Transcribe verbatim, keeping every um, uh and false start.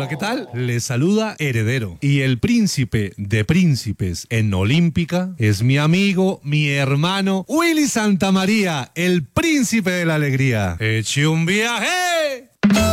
¿qué tal? Les saluda Heredero. Y el príncipe de príncipes en Olímpica es mi amigo, mi hermano, Willy Santamaría, el príncipe de la alegría. ¡Eche un viaje!